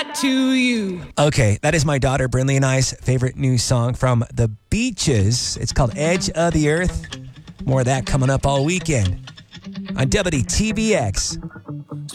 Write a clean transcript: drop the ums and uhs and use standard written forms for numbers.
that to you. Okay, that is my daughter Brinley and I's favorite new song from The Beaches. It's called Edge of the Earth. More of that coming up all weekend on WTBX.